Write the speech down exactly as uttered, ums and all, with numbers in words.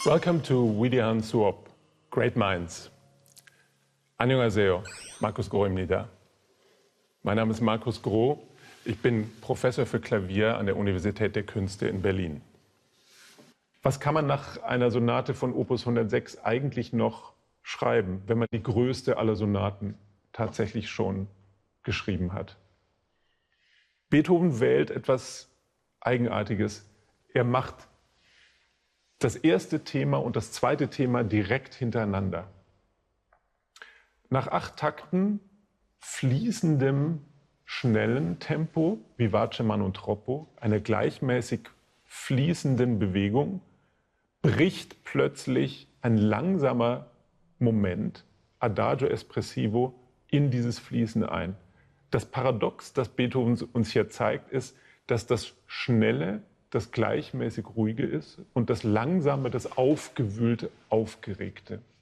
Welcome to Widian Suop, Great Minds. Annyeonghaseyo, Markus Groh-Imnida. Mein Name ist Markus Groh. Ich bin Professor für Klavier an der Universität der Künste in Berlin. Was kann man nach einer Sonate von Opus hundertsechs eigentlich noch schreiben, wenn man die größte aller Sonaten tatsächlich schon geschrieben hat? Beethoven wählt etwas Eigenartiges. Er macht das erste Thema und das zweite Thema direkt hintereinander. Nach acht Takten fließendem, schnellen Tempo, vivace mano troppo, einer gleichmäßig fließenden Bewegung, bricht plötzlich ein langsamer Moment, adagio espressivo, in dieses Fließen ein. Das Paradox, das Beethoven uns hier zeigt, ist, dass das Schnelle das gleichmäßig Ruhige ist und das Langsame das Aufgewühlte, Aufgeregte.